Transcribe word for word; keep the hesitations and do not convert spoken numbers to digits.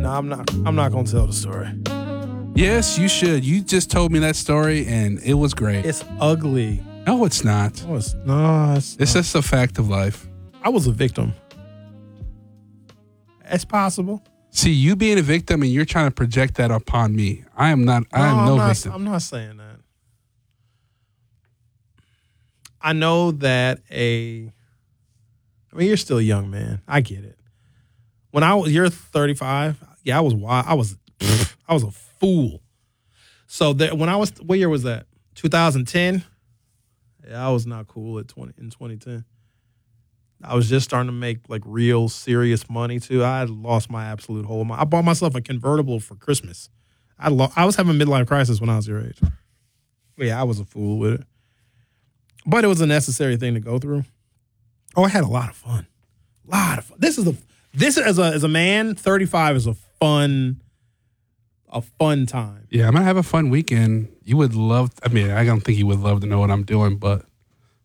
No, I'm not. I'm not gonna tell the story. Yes, you should. You just told me that story, and it was great. It's ugly. No, it's not. No, it's, no, it's, It's not. just a fact of life. I was a victim. It's possible. See, you being a victim, and you're trying to project that upon me. I am not. I am I'm no not, victim. I'm not saying that. I know that a. I mean, you're still a young man. I get it. When I was, you're thirty-five. Yeah, I was wild. I was, I was a fool. So that when I was, what year was that? twenty ten. Yeah, I was not cool at twenty in twenty ten. I was just starting to make like real serious money too. I had lost my absolute hold. I bought myself a convertible for Christmas. I lo- I was having a midlife crisis when I was your age. But yeah, I was a fool with it. But it was a necessary thing to go through. Oh, I had a lot of fun. A lot of fun. This is a this as a as a man, thirty-five is a fun a fun time. Yeah, I'm gonna have a fun weekend. You would love. I mean, I don't think you would love to know what I'm doing, but